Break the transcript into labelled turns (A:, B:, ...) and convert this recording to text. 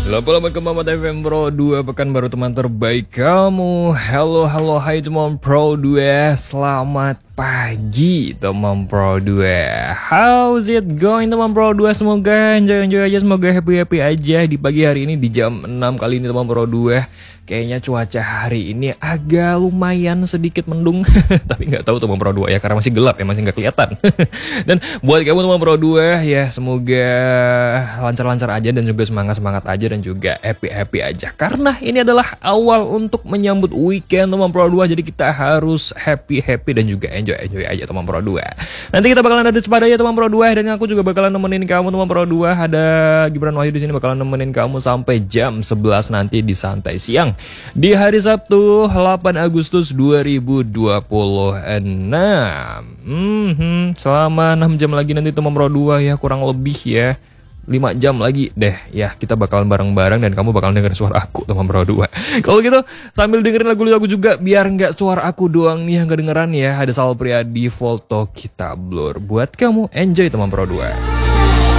A: Lama-lama ke Mamat FM Pro 2, pekan baru teman terbaik kamu. Halo, hai teman Pro 2. Selamat pagi teman Pro 2. How's it going teman Pro 2? Semoga enjoy aja, semoga happy aja di pagi hari ini di jam 6 kali ini teman Pro 2. Kayaknya cuaca hari ini agak lumayan sedikit mendung. Tapi nggak tahu teman Pro 2 ya, karena masih gelap ya, masih nggak kelihatan. Dan buat kamu teman Pro 2 ya, semoga lancar-lancar aja dan juga semangat-semangat aja dan juga happy aja. Karena ini adalah awal untuk menyambut weekend teman Pro 2. Jadi kita harus happy dan juga enjoy aja teman Pro 2. Nanti kita bakalan ada sepada ya teman Pro 2, dan aku juga bakalan nemenin kamu teman Pro 2. Ada Gibran Wahyu di sini bakalan nemenin kamu sampai jam 11 nanti di Santai Siang. Di hari Sabtu 8 Agustus 2026. Selama 6 jam lagi nanti teman Pro 2 ya, kurang lebih ya 5 jam lagi deh ya, kita bakalan bareng-bareng dan kamu bakalan dengerin suara aku teman Pro 2. Kalau gitu sambil dengerin lagu-lagu juga biar nggak suara aku doang nih yang kedengeran ya. Ada Sal Priadi, Volto Kita Blur buat kamu, enjoy teman Pro 2.